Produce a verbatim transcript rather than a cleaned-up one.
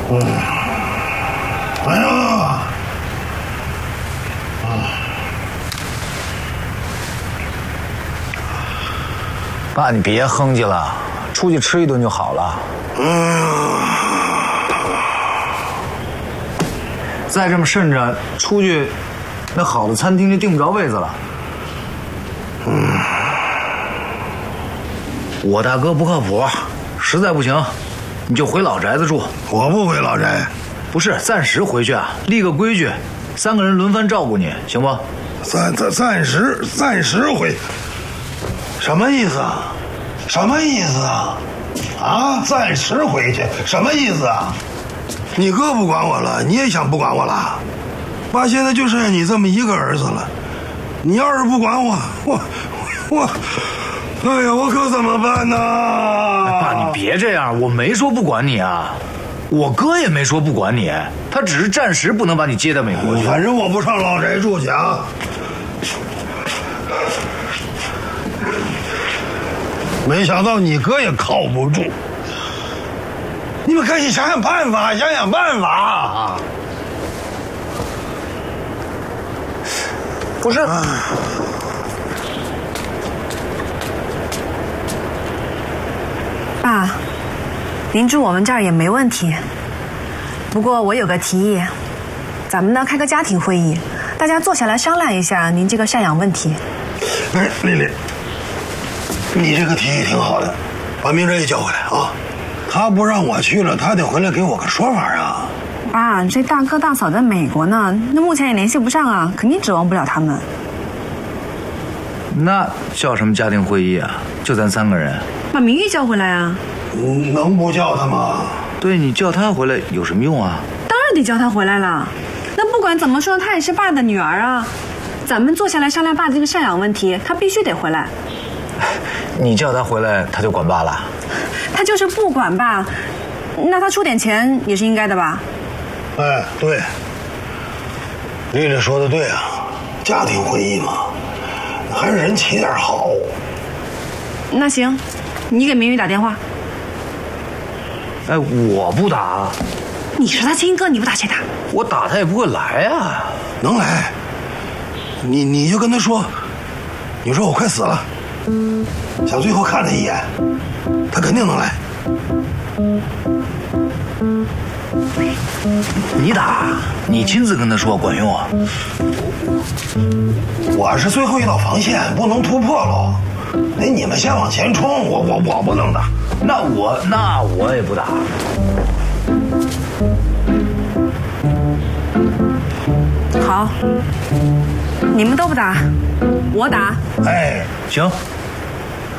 嗯，哎呀，啊， 爸，你别哼唧了，出去吃一顿就好了。 嗯， 再这么慎着，出去那好的餐厅就订不着位子了。嗯，我大哥不靠谱，实在不行，你就回老宅子住。 我不回老宅。 不是，暂时回去啊，立个规矩，三个人轮番照顾你，行不？ 暂暂暂时暂时回，什么意思啊？什么意思啊？啊，暂时回去，什么意思啊？你哥不管我了，你也想不管我了？爸现在就剩下你这么一个儿子了，你要是不管我，我我，哎呀，我可怎么办呢？ 爸，你别这样，我没说不管你啊。我哥也没说不管你，他只是暂时不能把你接到美国去。 反正我不上老宅住去啊！没想到你哥也靠不住，你们赶紧想想办法，想想办法！ 不是， 爸。您住我们这儿也没问题，不过我有个提议，咱们呢开个家庭会议，大家坐下来商量一下您这个赡养问题。 哎，丽丽，你这个提议挺好的，把明哲也叫回来啊！他不让我去了，他得回来给我个说法啊！ 爸，这大哥大嫂在美国呢，那目前也联系不上啊，肯定指望不了他们。 那叫什么家庭会议啊？就咱三个人， 把明玉叫回来啊！ 能不叫他吗？ 对，你叫他回来有什么用啊？ 当然得叫他回来了。那不管怎么说，她也是爸的女儿啊。咱们坐下来商量爸的这个赡养问题，他必须得回来。 你叫他回来，他就管爸了？ 他就是不管爸，那他出点钱也是应该的吧？ 哎，对，丽丽说的对啊，家庭会议嘛，还是人齐点好。 那行，你给明玉打电话。 哎，我不打。 你是他亲哥，你不打谁打？ 我打他也不会来啊。 能来，你你就跟他说，你说我快死了，想最后看他一眼，他肯定能来。 你打，你亲自跟他说管用啊。 我是最后一道防线，不能突破喽。得你们先往前冲，我我我不能打。 那我那我也不打。 好，你们都不打，我打。 哎， 行。